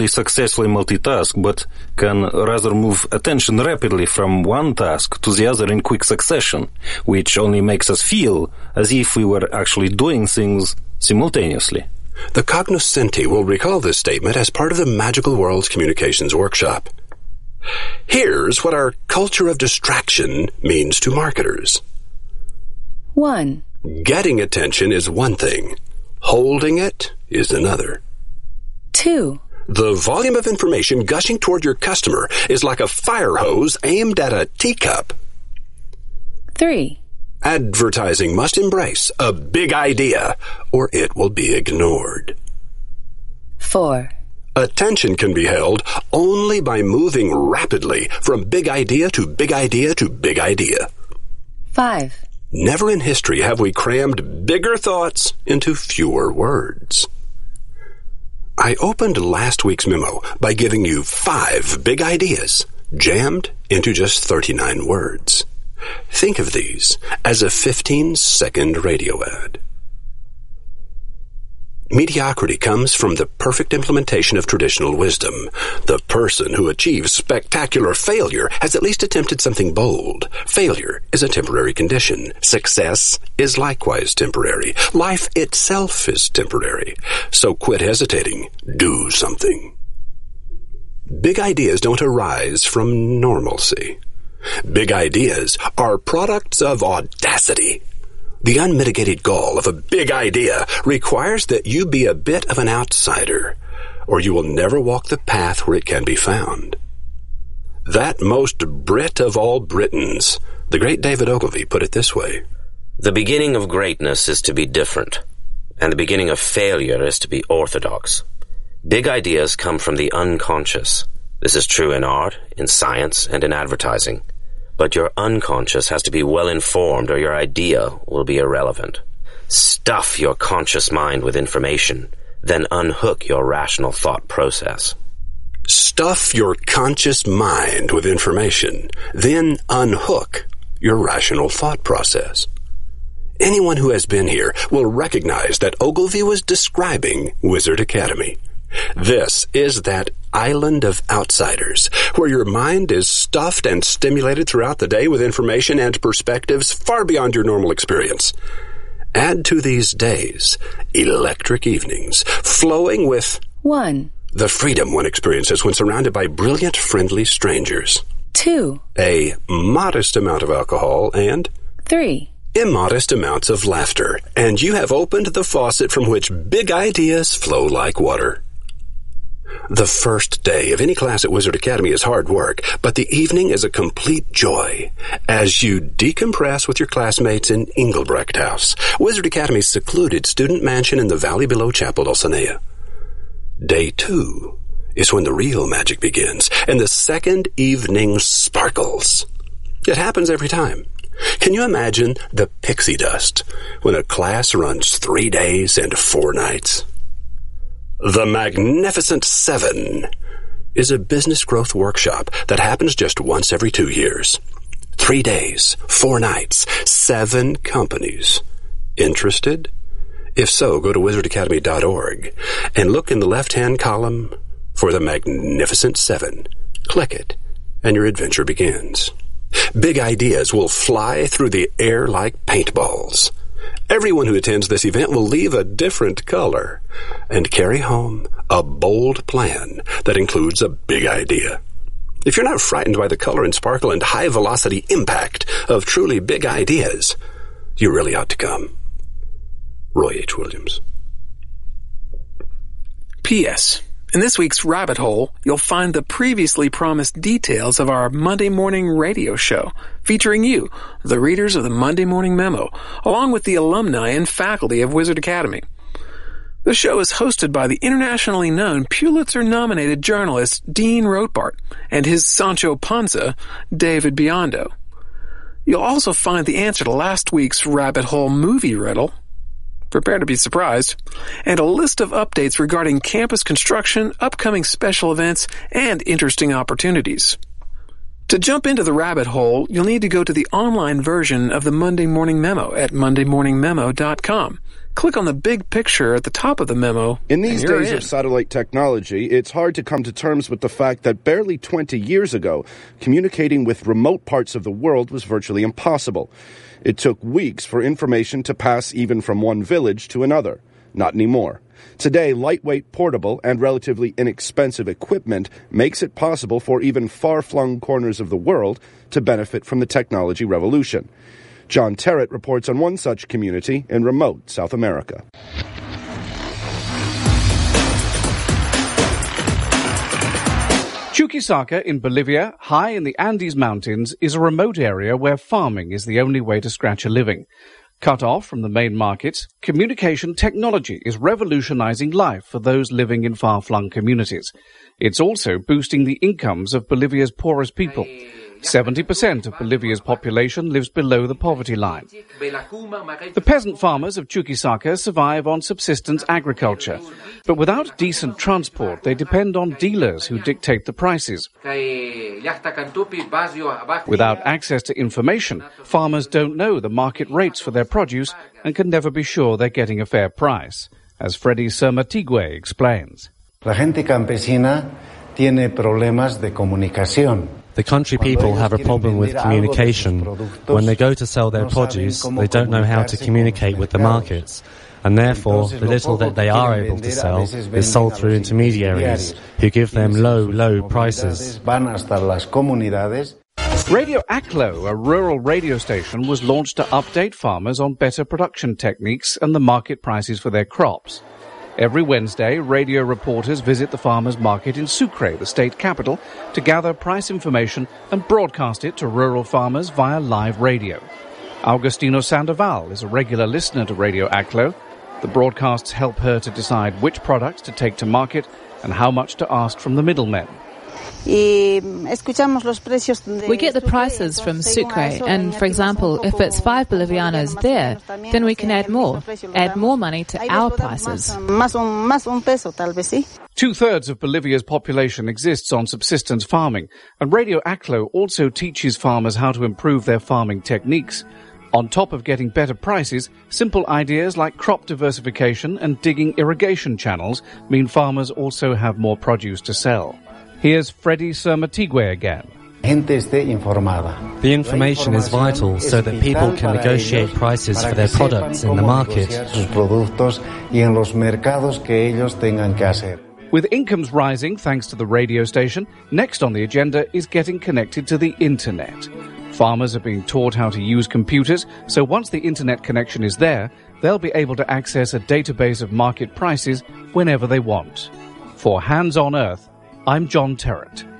successfully multitask, but can rather move attention rapidly from one task to the other in quick succession, which only makes us feel as if we were actually doing things simultaneously. The cognoscenti will recall this statement as part of the Magical Worlds Communications Workshop. Here's what our culture of distraction means to marketers. 1. Getting attention is one thing. Holding it is another. 2. The volume of information gushing toward your customer is like a fire hose aimed at a teacup. 3. Advertising must embrace a big idea, or it will be ignored. 4. Attention can be held only by moving rapidly from big idea to big idea to big idea. 5. Never in history have we crammed bigger thoughts into fewer words. I opened last week's memo by giving you 5 big ideas jammed into just 39 words. Think of these as a 15-second radio ad. Mediocrity comes from the perfect implementation of traditional wisdom. The person who achieves spectacular failure has at least attempted something bold. Failure is a temporary condition. Success is likewise temporary. Life itself is temporary. So quit hesitating. Do something. Big ideas don't arise from normalcy. Big ideas are products of audacity. The unmitigated gall of a big idea requires that you be a bit of an outsider, or you will never walk the path where it can be found. That most Brit of all Britons, the great David Ogilvy, put it this way. The beginning of greatness is to be different, and the beginning of failure is to be orthodox. Big ideas come from the unconscious. This is true in art, in science, and in advertising. But your unconscious has to be well informed or your idea will be irrelevant. Stuff your conscious mind with information, then unhook your rational thought process. Stuff your conscious mind with information, then unhook your rational thought process. Anyone who has been here will recognize that Ogilvy was describing Wizard Academy. This is that island of outsiders, where your mind is stuffed and stimulated throughout the day with information and perspectives far beyond your normal experience. Add to these days electric evenings, flowing with 1. the freedom one experiences when surrounded by brilliant, friendly strangers. 2. A modest amount of alcohol and 3. immodest amounts of laughter, and you have opened the faucet from which big ideas flow like water. The first day of any class at Wizard Academy is hard work, but the evening is a complete joy as you decompress with your classmates in Engelbrecht House, Wizard Academy's secluded student mansion in the valley below Chapel Dulcinea. Day 2 is when the real magic begins, and the second evening sparkles. It happens every time. Can you imagine the pixie dust when a class runs 3 days and 4 nights? The Magnificent 7 is a business growth workshop that happens just once every 2 years. 3 days, 4 nights, 7 companies. Interested? If so, go to wizardacademy.org and look in the left-hand column for the Magnificent 7. Click it, and your adventure begins. Big ideas will fly through the air like paintballs. Everyone who attends this event will leave a different color and carry home a bold plan that includes a big idea. If you're not frightened by the color and sparkle and high-velocity impact of truly big ideas, you really ought to come. Roy H. Williams. P.S. In this week's Rabbit Hole, you'll find the previously promised details of our Monday morning radio show, featuring you, the readers of the Monday Morning Memo, along with the alumni and faculty of Wizard Academy. The show is hosted by the internationally known Pulitzer-nominated journalist Dean Rothbart and his Sancho Panza, David Biondo. You'll also find the answer to last week's Rabbit Hole movie riddle, prepare to be surprised, and a list of updates regarding campus construction, upcoming special events, and interesting opportunities. To jump into the rabbit hole, you'll need to go to the online version of the Monday Morning Memo at mondaymorningmemo.com. Click on the big picture at the top of the memo. In these days of satellite technology, it's hard to come to terms with the fact that barely 20 years ago, communicating with remote parts of the world was virtually impossible. It took weeks for information to pass even from one village to another. Not anymore. Today, lightweight, portable, and relatively inexpensive equipment makes it possible for even far-flung corners of the world to benefit from the technology revolution. John Terrett reports on one such community in remote South America. Chuquisaca in Bolivia, high in the Andes Mountains, is a remote area where farming is the only way to scratch a living. Cut off from the main markets, communication technology is revolutionizing life for those living in far-flung communities. It's also boosting the incomes of Bolivia's poorest people. 70% of Bolivia's population lives below the poverty line. The peasant farmers of Chuquisaca survive on subsistence agriculture, but without decent transport, they depend on dealers who dictate the prices. Without access to information, farmers don't know the market rates for their produce and can never be sure they're getting a fair price, as Freddy Sermatigüe explains. La gente campesina tiene problemas de comunicación. The country people have a problem with communication. When they go to sell their produce, they don't know how to communicate with the markets, and therefore the little that they are able to sell is sold through intermediaries who give them low prices. Radio Aklo, a rural radio station, was launched to update farmers on better production techniques and the market prices for their crops. Every Wednesday, radio reporters visit the farmers' market in Sucre, the state capital, to gather price information and broadcast it to rural farmers via live radio. Augustino Sandoval is a regular listener to Radio Aklo. The broadcasts help her to decide which products to take to market and how much to ask from the middlemen. We get the prices from Sucre, and for example, if it's 5 bolivianos there, then we can add more money to our prices. 2/3 of Bolivia's population exists on subsistence farming, and Radio Aklo also teaches farmers how to improve their farming techniques. On top of getting better prices, simple ideas like crop diversification and digging irrigation channels mean farmers also have more produce to sell. Here's Freddy Sermatigüe again. The information is vital so that people can negotiate prices for their products in the market. With incomes rising thanks to the radio station, next on the agenda is getting connected to the internet. Farmers are being taught how to use computers, so once the internet connection is there, they'll be able to access a database of market prices whenever they want. For Hands on Earth, I'm John Terrett.